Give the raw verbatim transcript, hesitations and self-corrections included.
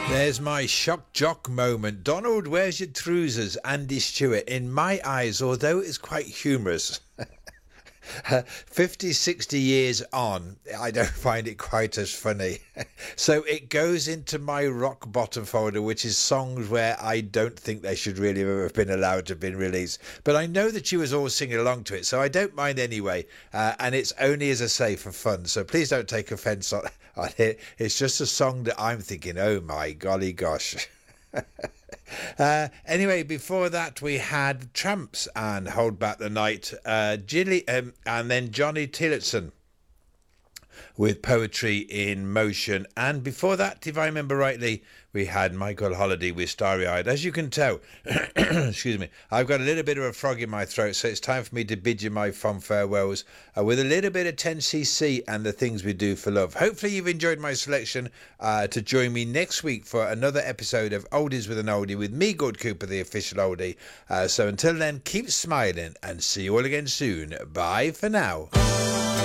There's my shock jock moment. Donald, where's your trousers? Andy Stewart. In my eyes, although it's quite humorous, fifty, sixty years on, I don't find it quite as funny. So it goes into my rock bottom folder, which is songs where I don't think they should really have been allowed to have been released. But I know that you was all singing along to it, so I don't mind anyway. Uh, and it's only, as I say, for fun. So please don't take offence on, on it. It's just a song that I'm thinking, oh my golly gosh. Uh, anyway, before that we had Tramps and Hold Back the Night, uh, Gilly, um, and then Johnny Tillotson with Poetry in Motion. And before that, if I remember rightly, we had Michael Holiday with Starry Eyed. As you can tell, excuse me, I've got a little bit of a frog in my throat, so it's time for me to bid you my fond farewells uh, with a little bit of ten C C and the things we do for love. Hopefully you've enjoyed my selection uh, to join me next week for another episode of Oldies with an Oldie with me, Good Cooper, the official oldie. Uh, so until then, keep smiling and see you all again soon. Bye for now.